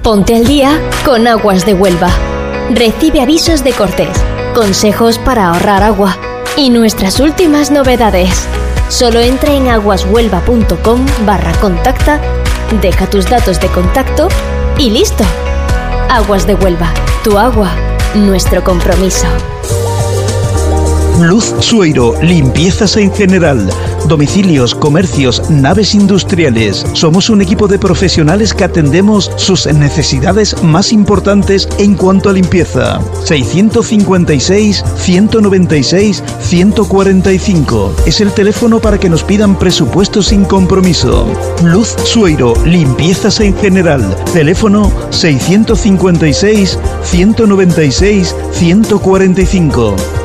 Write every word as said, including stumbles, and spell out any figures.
Ponte al día con Aguas de Huelva. Recibe avisos de cortes, consejos para ahorrar agua y nuestras últimas novedades. Solo entra en aguashuelva.com barra contacta, deja tus datos de contacto y listo. Aguas de Huelva, tu agua, nuestro compromiso. Luz Sueiro, limpiezas en general, domicilios, comercios, naves industriales. Somos un equipo de profesionales que atendemos sus necesidades más importantes en cuanto a limpieza. seiscientos cincuenta y seis, ciento noventa y seis, ciento cuarenta y cinco. Es el teléfono para que nos pidan presupuestos sin compromiso. Luz Sueiro, limpiezas en general. Teléfono seiscientos cincuenta y seis, ciento noventa y seis, ciento cuarenta y cinco.